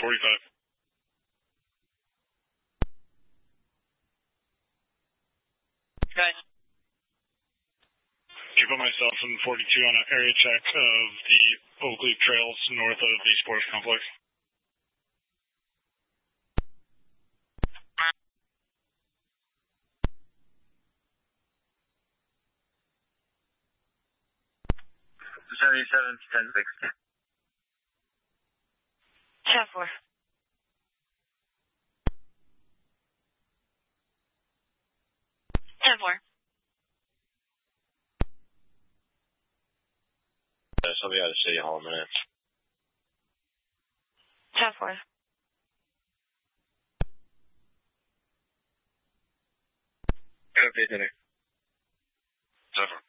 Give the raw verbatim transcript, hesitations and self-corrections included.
forty-five. Okay. Can put myself in forty-two on an area check of the Oak Leaf Trails north of the sports complex. seventy-seven, ten six. ten four. ten four. Uh, somebody out of City Hall in a minute. ten four. Copy, dinner. ten four.